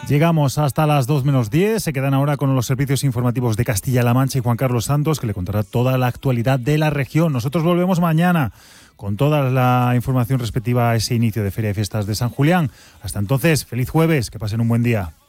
Llegamos hasta las 2 menos 10. Se quedan ahora con los servicios informativos de Castilla-La Mancha y Juan Carlos Santos, que le contará toda la actualidad de la región. Nosotros volvemos mañana con toda la información respectiva a ese inicio de Feria de Fiestas de San Julián. Hasta entonces, feliz jueves, que pasen un buen día.